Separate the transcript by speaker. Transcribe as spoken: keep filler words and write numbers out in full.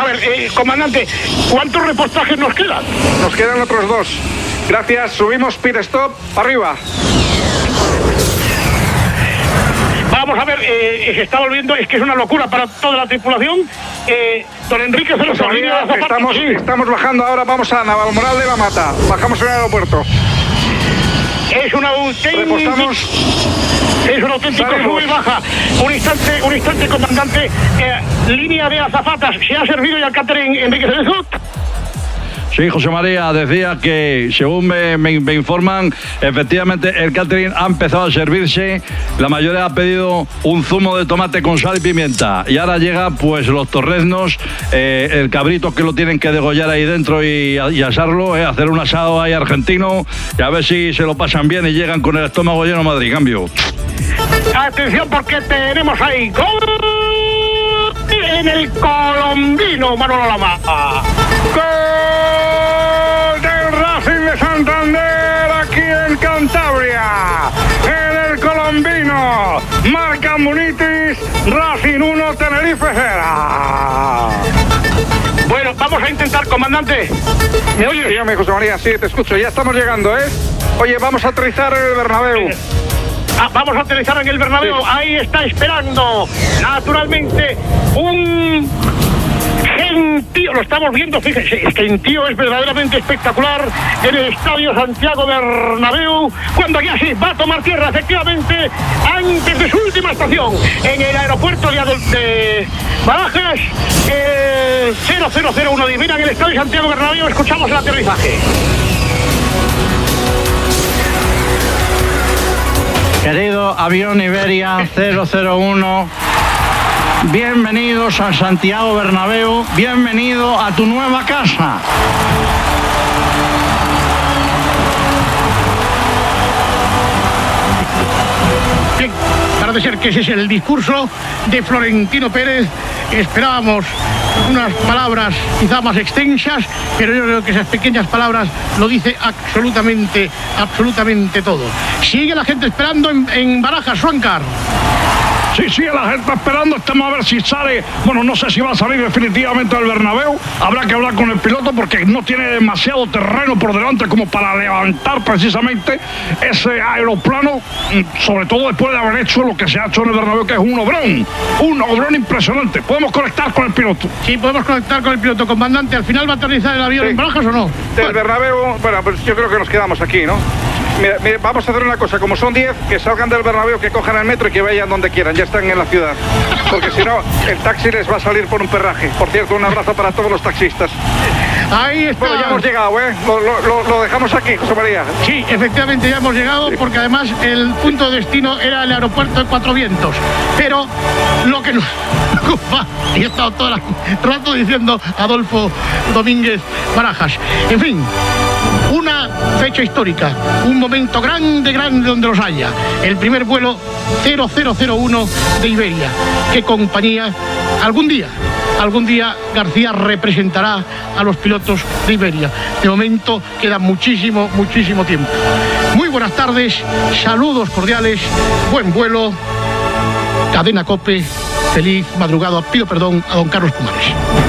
Speaker 1: ver, eh, comandante, ¿cuántos repostajes nos quedan?
Speaker 2: Nos quedan otros dos. Gracias, subimos pit stop, arriba.
Speaker 1: Vamos a ver, eh, se está volviendo, es que es una locura para toda la tripulación. Eh, don Enrique se los olvida.
Speaker 2: Estamos, sí. estamos bajando ahora, vamos a Navalmoral de la Mata. Bajamos en el aeropuerto.
Speaker 1: Es una auténtica...
Speaker 2: Repostamos.
Speaker 1: Es un auténtico sube y baja. Un instante, un instante, comandante. Eh, línea de azafatas. ¿Se ha servido ya el catering, Enrique Cerezo?
Speaker 3: Sí, José María, decía que según me, me, me informan, efectivamente el catering ha empezado a servirse. La mayoría ha pedido un zumo de tomate con sal y pimienta. Y ahora llega pues los torreznos, eh, el cabrito que lo tienen que degollar ahí dentro y, y asarlo, eh, hacer un asado ahí argentino y a ver si se lo pasan bien y llegan con el estómago lleno a Madrid. Cambio.
Speaker 1: Atención porque tenemos ahí gol en el colombino, Manolo Lama.
Speaker 2: ¡Gol del Racing de Santander aquí en Cantabria! En el colombino, marca Munitis, Racing uno, Tenerife cero.
Speaker 1: Bueno, vamos a intentar, comandante. ¿Me oyes?
Speaker 2: Dígame, José María, sí, te escucho. Ya estamos llegando, ¿eh? Oye, vamos a aterrizar en el Bernabéu.
Speaker 1: Eh. Ah, vamos a aterrizar en el Bernabéu. Sí. Ahí está esperando, naturalmente, un gentío. Lo estamos viendo, fíjense, el gentío es verdaderamente espectacular en el Estadio Santiago Bernabéu, cuando ya sí va a tomar tierra, efectivamente, antes de su última estación, en el aeropuerto de, Adol de Barajas, eh, cero cero cero uno. Divina en el Estadio Santiago Bernabéu. Escuchamos el aterrizaje.
Speaker 4: Querido avión Iberia cero cero uno, bienvenidos a Santiago Bernabéu, bienvenido a tu nueva casa.
Speaker 1: Bien, parece ser que ese es el discurso de Florentino Pérez. Esperábamos unas palabras quizá más extensas, pero yo creo que esas pequeñas palabras lo dice absolutamente, absolutamente todo. Sigue la gente esperando en, en Barajas, Suancar.
Speaker 3: Sí, sí, la gente esperando, estamos a ver si sale, bueno, no sé si va a salir definitivamente del Bernabéu, habrá que hablar con el piloto porque no tiene demasiado terreno por delante como para levantar precisamente ese aeroplano, sobre todo después de haber hecho lo que se ha hecho en el Bernabéu, que es un obrón, un obrón impresionante. ¿Podemos conectar con el piloto?
Speaker 1: Sí, podemos conectar con el piloto, comandante. ¿Al final va a aterrizar el avión sí. en Barajas o no?
Speaker 2: Del bueno. Bernabéu, bueno, pues yo creo que nos quedamos aquí, ¿no? Mira, mira, vamos a hacer una cosa, como son diez, que salgan del Bernabéu, que cojan el metro y que vayan donde quieran, ya están en la ciudad. Porque si no, el taxi les va a salir por un perraje. Por cierto, un abrazo para todos los taxistas.
Speaker 1: Ahí está.
Speaker 2: Bueno, ya hemos llegado, ¿eh? Lo, lo, lo dejamos aquí, José María.
Speaker 1: Sí, efectivamente ya hemos llegado, sí. Porque además el punto de destino era el aeropuerto de Cuatro Vientos. Pero lo que nos ocupa, y he estado todo el rato diciendo Adolfo Domínguez Barajas. En fin, una fecha histórica, un momento grande, grande donde los haya. El primer vuelo cero cero cero uno de Iberia. ¿Qué compañía? Algún día, algún día García representará a los pilotos de Iberia. De momento queda muchísimo, muchísimo tiempo. Muy buenas tardes, saludos cordiales, buen vuelo, Cadena COPE, feliz madrugada. Pido perdón a don Carlos Pumares.